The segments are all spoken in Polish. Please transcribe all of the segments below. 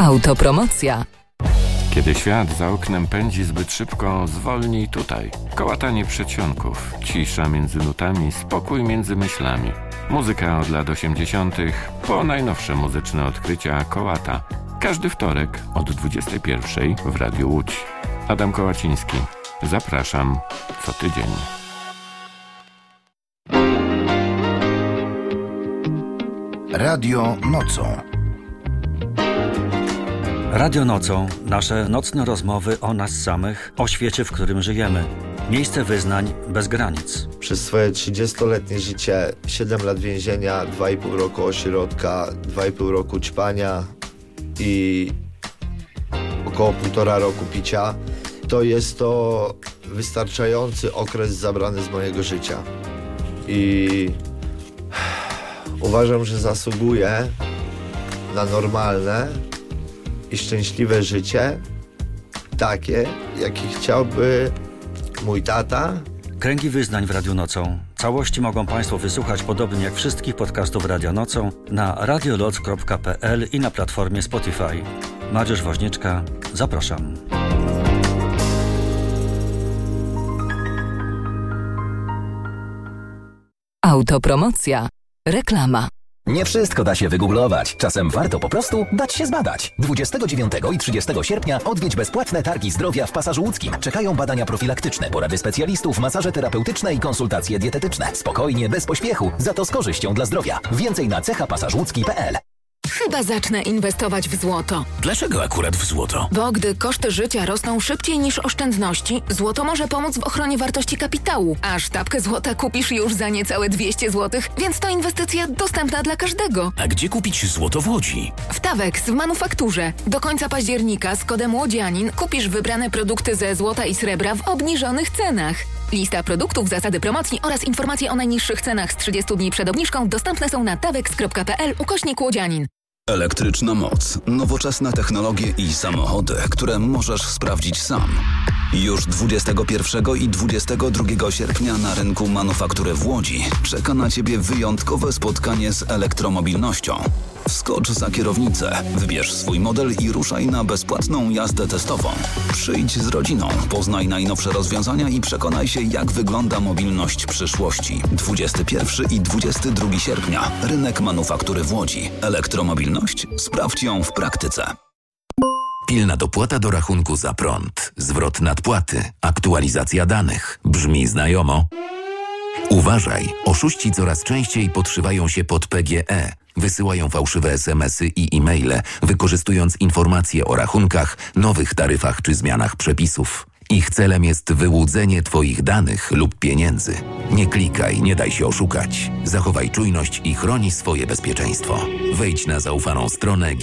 Autopromocja. Kiedy świat za oknem pędzi zbyt szybko, zwolnij tutaj. Kołatanie przedsionków, cisza między nutami, spokój między myślami. Muzyka od lat 80. po najnowsze muzyczne odkrycia Kołata. Każdy wtorek od 21 w Radiu Łódź. Adam Kołaciński. Zapraszam co tydzień. Radio nocą. Radio nocą. Nasze nocne rozmowy o nas samych, o świecie, w którym żyjemy. Miejsce wyznań bez granic. Przez swoje 30-letnie życie 7 lat więzienia, 2,5 roku ośrodka, 2,5 roku ćpania i około 1,5 roku picia. To jest to wystarczający okres zabrany z mojego życia. I uważam, że zasługuję na normalne i szczęśliwe życie, takie, jakie chciałby mój tata. Kręgi wyznań w Radiu Nocą. Całości mogą Państwo wysłuchać, podobnie jak wszystkich podcastów Radio Nocą, na radioloc.pl i na platformie Spotify. Mariusz Woźniczka, zapraszam. Autopromocja. Reklama. Nie wszystko da się wygooglować. Czasem warto po prostu dać się zbadać. 29 i 30 sierpnia odwiedź bezpłatne targi zdrowia w Pasażu Łódzkim. Czekają badania profilaktyczne, porady specjalistów, masaże terapeutyczne i konsultacje dietetyczne. Spokojnie, bez pośpiechu, za to z korzyścią dla zdrowia. Więcej na cechapasażłódzki.pl. Chyba zacznę inwestować w złoto. Dlaczego akurat w złoto? Bo gdy koszty życia rosną szybciej niż oszczędności, złoto może pomóc w ochronie wartości kapitału. A sztabkę złota kupisz już za niecałe 200 zł, więc to inwestycja dostępna dla każdego. A gdzie kupić złoto w Łodzi? W Tawex w manufakturze. Do końca października z kodem Łodzianin kupisz wybrane produkty ze złota i srebra w obniżonych cenach. Lista produktów, zasady promocji oraz informacje o najniższych cenach z 30 dni przed obniżką dostępne są na tawex.pl/Łodzianin. Elektryczna moc, nowoczesne technologie i samochody, które możesz sprawdzić sam. Już 21 i 22 sierpnia na rynku manufaktury w Łodzi czeka na Ciebie wyjątkowe spotkanie z elektromobilnością. Wskocz za kierownicę, wybierz swój model i ruszaj na bezpłatną jazdę testową. Przyjdź z rodziną, poznaj najnowsze rozwiązania i przekonaj się, jak wygląda mobilność przyszłości. 21 i 22 sierpnia. Rynek manufaktury w Łodzi. Elektromobilność? Sprawdź ją w praktyce. Pilna dopłata do rachunku za prąd, zwrot nadpłaty, aktualizacja danych. Brzmi znajomo? Uważaj, oszuści coraz częściej podszywają się pod PGE. Wysyłają fałszywe SMS-y i e-maile, wykorzystując informacje o rachunkach, nowych taryfach czy zmianach przepisów. Ich celem jest wyłudzenie Twoich danych lub pieniędzy. Nie klikaj, nie daj się oszukać. Zachowaj czujność i chroni swoje bezpieczeństwo. Wejdź na zaufaną stronę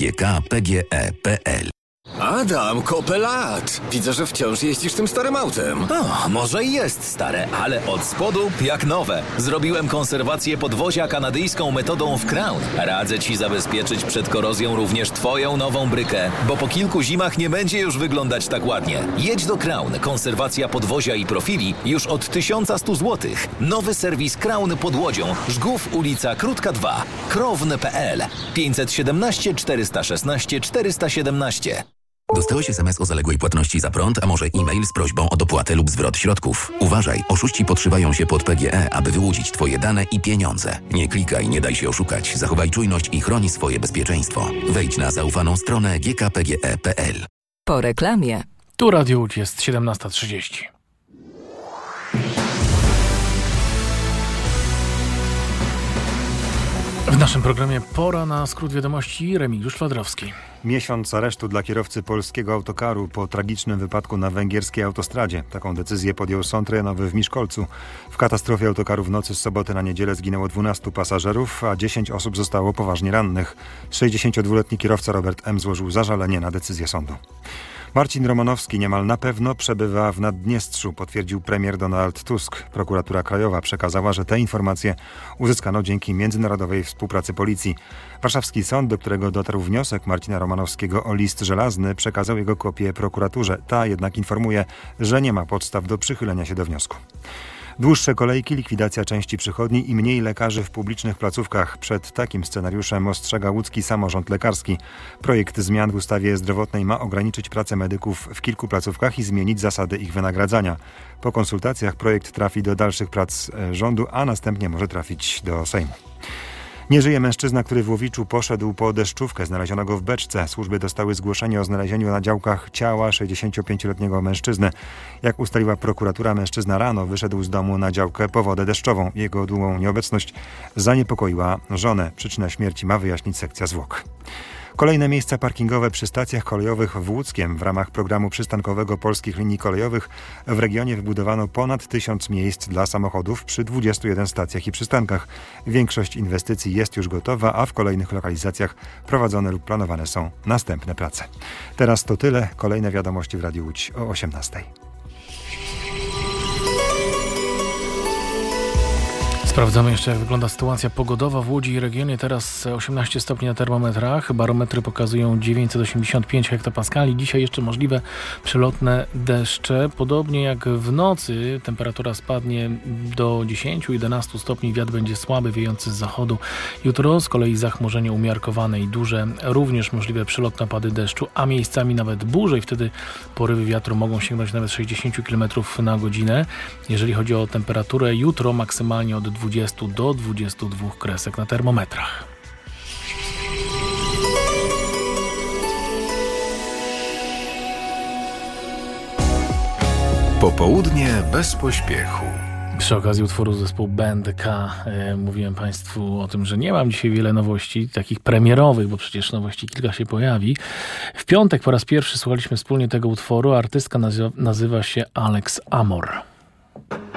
gkpge.pl. Adam, kopę lat! Widzę, że wciąż jeździsz tym starym autem. O, może i jest stare, ale od spodu jak nowe. Zrobiłem konserwację podwozia kanadyjską metodą w Crown. Radzę Ci zabezpieczyć przed korozją również Twoją nową brykę, bo po kilku zimach nie będzie już wyglądać tak ładnie. Jedź do Crown. Konserwacja podwozia i profili już od 1100 zł. Nowy serwis Crown pod Łodzią. Żgów, ulica Krótka 2. Krown.pl 517 416 417. Dostałeś SMS o zaległej płatności za prąd, a może e-mail z prośbą o dopłatę lub zwrot środków. Uważaj, oszuści podszywają się pod PGE, aby wyłudzić Twoje dane i pieniądze. Nie klikaj, nie daj się oszukać. Zachowaj czujność i chroni swoje bezpieczeństwo. Wejdź na zaufaną stronę gkpge.pl. Po reklamie. Tu Radio Łódź jest 17:30. W naszym programie pora na skrót wiadomości. Remigiusz Fladrowski. Miesiąc aresztu dla kierowcy polskiego autokaru po tragicznym wypadku na węgierskiej autostradzie. Taką decyzję podjął sąd rejonowy w Miszkolcu. W katastrofie autokaru w nocy z soboty na niedzielę zginęło 12 pasażerów, a 10 osób zostało poważnie rannych. 62-letni kierowca Robert M. złożył zażalenie na decyzję sądu. Marcin Romanowski niemal na pewno przebywa w Naddniestrzu, potwierdził premier Donald Tusk. Prokuratura Krajowa przekazała, że te informacje uzyskano dzięki międzynarodowej współpracy policji. Warszawski sąd, do którego dotarł wniosek Marcina Romanowskiego o list żelazny, przekazał jego kopię prokuraturze. Ta jednak informuje, że nie ma podstaw do przychylenia się do wniosku. Dłuższe kolejki, likwidacja części przychodni i mniej lekarzy w publicznych placówkach. Przed takim scenariuszem ostrzega łódzki samorząd lekarski. Projekt zmian w ustawie zdrowotnej ma ograniczyć pracę medyków w kilku placówkach i zmienić zasady ich wynagradzania. Po konsultacjach projekt trafi do dalszych prac rządu, a następnie może trafić do Sejmu. Nie żyje mężczyzna, który w Łowiczu poszedł po deszczówkę. Znaleziono go w beczce. Służby dostały zgłoszenie o znalezieniu na działkach ciała 65-letniego mężczyzny. Jak ustaliła prokuratura, mężczyzna rano wyszedł z domu na działkę po wodę deszczową. Jego długą nieobecność zaniepokoiła żonę. Przyczynę śmierci ma wyjaśnić sekcja zwłok. Kolejne miejsca parkingowe przy stacjach kolejowych w Łódzkiem. W ramach programu przystankowego Polskich Linii Kolejowych w regionie wybudowano ponad 1000 miejsc dla samochodów przy 21 stacjach i przystankach. Większość inwestycji jest już gotowa, a w kolejnych lokalizacjach prowadzone lub planowane są następne prace. Teraz to tyle. Kolejne wiadomości w Radiu Łódź o 18:00. Sprawdzamy jeszcze, jak wygląda sytuacja pogodowa w Łodzi i regionie. Teraz 18 stopni na termometrach. Barometry pokazują 985 hektopaskali. Dzisiaj jeszcze możliwe przelotne deszcze. Podobnie jak w nocy temperatura spadnie do 10-11 stopni. Wiatr będzie słaby, wiejący z zachodu. Jutro z kolei zachmurzenie umiarkowane i duże. Również możliwe przelotne opady deszczu, a miejscami nawet burze i wtedy porywy wiatru mogą sięgnąć nawet 60 km na godzinę. Jeżeli chodzi o temperaturę, jutro maksymalnie od 20 do 22 kresek na termometrach. Popołudnie bez pośpiechu. Przy okazji utworu zespołu Band K mówiłem Państwu o tym, że nie mam dzisiaj wiele nowości, takich premierowych, bo przecież nowości kilka się pojawi. W piątek po raz pierwszy słuchaliśmy wspólnie tego utworu. Artystka nazywa się Alex Amor.